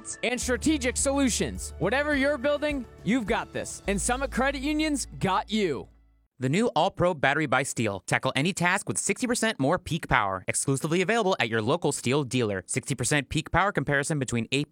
rates, and strategic solutions. Whatever you're building, you've got this. And Summit Credit Union's got you. The new All-Pro battery by Steel. Tackle any task with 60% more peak power. Exclusively available at your local Steel dealer. 60% peak power comparison between AP